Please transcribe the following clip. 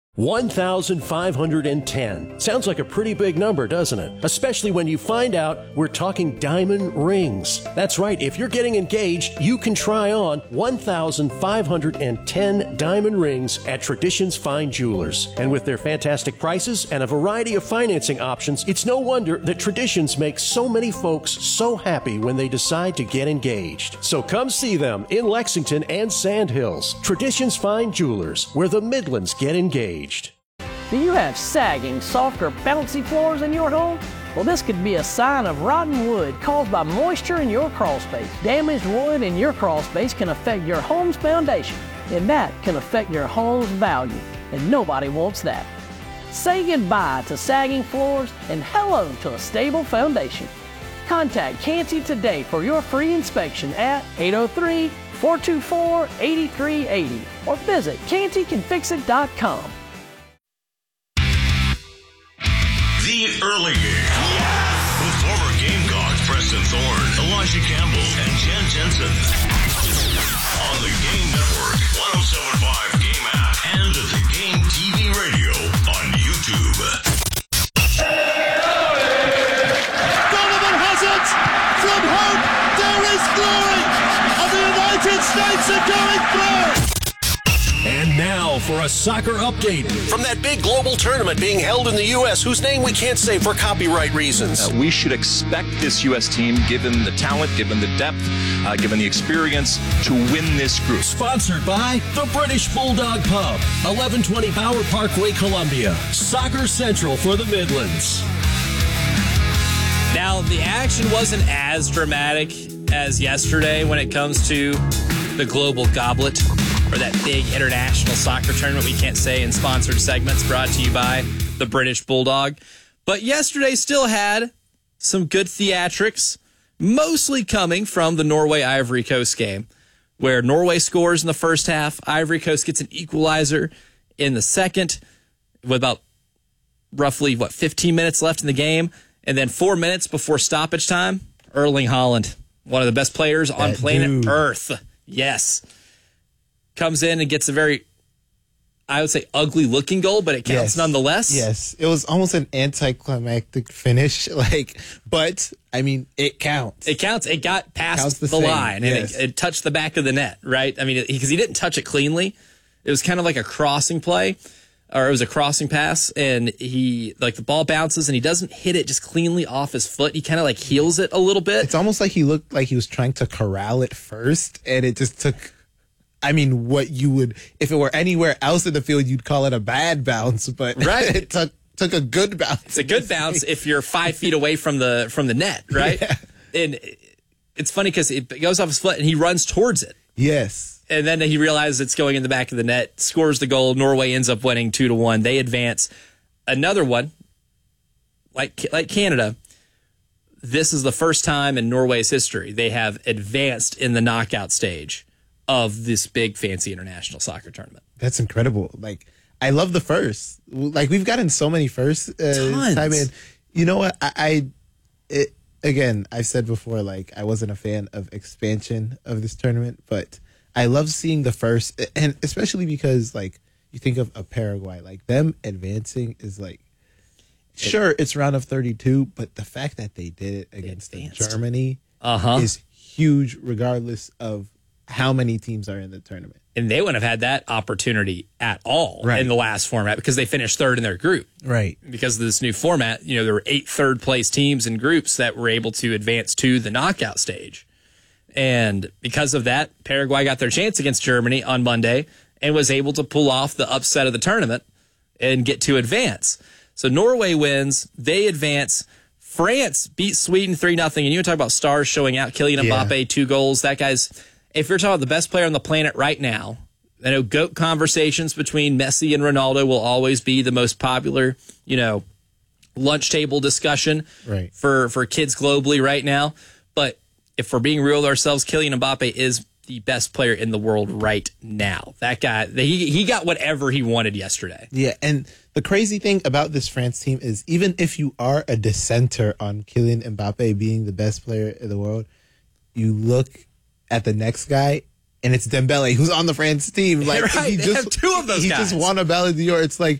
1,510. Sounds like a pretty big number, doesn't it? Especially when you find out we're talking diamond rings. That's right, if you're getting engaged, you can try on 1,510 diamond rings at Traditions Fine Jewelers. And with their fantastic prices and a variety of financing options, it's no wonder that Traditions makes so many folks so happy when they decide to get engaged. So come see them in Lexington and Sand Hills. Traditions Fine Jewelers, where the Midlands get engaged. Do you have sagging, soft, or bouncy floors in your home? Well, this could be a sign of rotten wood caused by moisture in your crawl space. Damaged wood in your crawl space can affect your home's foundation, and that can affect your home's value, and nobody wants that. Say goodbye to sagging floors and hello to a stable foundation. Contact Canty today for your free inspection at 803-424-8380 or visit cantycanfixit.com. The Early Game. Yes! With former Gamecocks Preston Thorne, Elijah Campbell, and Jen Jensen. On the Game Network, 107.5 Game app, and the Game TV radio on YouTube. Donovan has it! From hope, there is glory! And the United States are going through! And now for a soccer update from that big global tournament being held in the U.S., whose name we can't say for copyright reasons. We should expect this U.S. team, given the talent, given the depth, given the experience, to win this group. Sponsored by the British Bulldog Pub, 1120 Bauer Parkway, Columbia. Soccer Central for the Midlands. Now, the action wasn't as dramatic as yesterday when it comes to the Global Goblet, or that big international soccer tournament we can't say in sponsored segments, brought to you by the British Bulldog. But yesterday still had some good theatrics, mostly coming from the Norway-Ivory Coast game, where Norway scores in the first half, Ivory Coast gets an equalizer in the second, with about roughly, 15 minutes left in the game, and then 4 minutes before stoppage time, Erling Haaland, one of the best players on planet Earth. Yes. Comes in and gets a very, I would say, ugly-looking goal, but it counts nonetheless. Yes, it was almost an anticlimactic finish, but, I mean, it counts. It counts. It got past the line, and it touched the back of the net, right? I mean, because he didn't touch it cleanly. It was kind of like a crossing play, or it was a crossing pass, and the ball bounces, and he doesn't hit it just cleanly off his foot. He kind of, heels it a little bit. It's almost like he looked like he was trying to corral it first, and it just took... I mean, what you would, if it were anywhere else in the field, you'd call it a bad bounce, but right. It took a good bounce. It's a good bounce if you're 5 feet away from the net, right? Yeah. And it's funny because it goes off his foot and he runs towards it. Yes. And then he realizes it's going in the back of the net, scores the goal. Norway ends up winning 2-1. They advance. Another one, like Canada, this is the first time in Norway's history they have advanced in the knockout stage of this big fancy international soccer tournament. That's incredible. I love the first. We've gotten so many firsts. Time in. You know what? Again, I've said before, I wasn't a fan of expansion of this tournament, but I love seeing the first, and especially because you think of a Paraguay, them advancing is sure, it's round of 32, but the fact that they did it against Germany is huge, regardless of how many teams are in the tournament. And they wouldn't have had that opportunity at all in the last format because they finished third in their group. Right. Because of this new format, there were 8 third-place teams in groups that were able to advance to the knockout stage. And because of that, Paraguay got their chance against Germany on Monday and was able to pull off the upset of the tournament and get to advance. So Norway wins. They advance. France beats Sweden 3-0. And you talk about stars showing out. Kylian Mbappe, 2 goals. That guy's... If you're talking about the best player on the planet right now, I know GOAT conversations between Messi and Ronaldo will always be the most popular, lunch table discussion for kids globally right now. But if we're being real with ourselves, Kylian Mbappe is the best player in the world right now. That guy, he got whatever he wanted yesterday. Yeah, and the crazy thing about this France team is even if you are a dissenter on Kylian Mbappe being the best player in the world, you look at the next guy, and it's Dembele, who's on the France team. He just have 2 of those guys. He just won a Ballon d'Or. It's